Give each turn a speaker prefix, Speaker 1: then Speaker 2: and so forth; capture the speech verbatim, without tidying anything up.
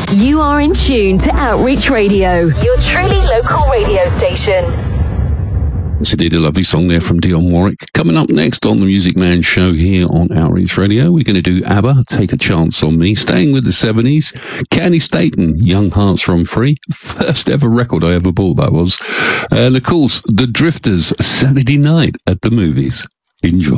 Speaker 1: You are in tune to Outreach Radio, your truly local radio station.
Speaker 2: It's indeed a lovely song there from Dionne Warwick. Coming up next on the Music Man Show here on Outreach Radio, we're going to do ABBA, Take a Chance on Me. Staying with the seventies, Candy Staton, Young Hearts Run Free. First ever record I ever bought, that was. And of course, The Drifters, Saturday Night at the Movies. Enjoy.